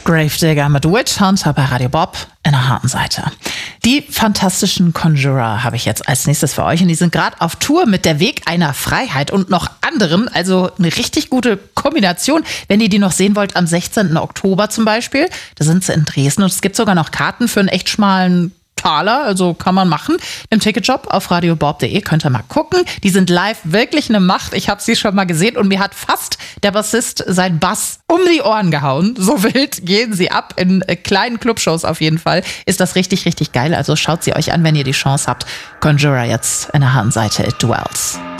Gravedigger mit Witch Hunter bei Radio Bob in der harten Seite. Die fantastischen Conjurer habe ich jetzt als nächstes für euch und die sind gerade auf Tour mit Der Weg einer Freiheit und noch anderen, also eine richtig gute Kombination. Wenn ihr die noch sehen wollt, am 16. Oktober zum Beispiel, da sind sie in Dresden und es gibt sogar noch Karten für einen echt schmalen Taler, also kann man machen. Im Ticketshop auf radiobob.de könnt ihr mal gucken. Die sind live wirklich eine Macht. Ich habe sie schon mal gesehen und mir hat fast der Bassist sein Bass um die Ohren gehauen. So wild gehen sie ab. In kleinen Clubshows auf jeden Fall ist das richtig, richtig geil. Also schaut sie euch an, wenn ihr die Chance habt. Conjurer jetzt in der harten Seite, It Dwells.